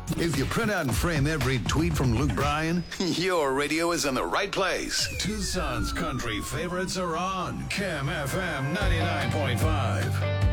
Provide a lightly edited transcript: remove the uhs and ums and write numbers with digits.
If you print out and frame every tweet from Luke Bryan, your radio is in the right place. Tucson's country favorites are on Cam FM 99.5.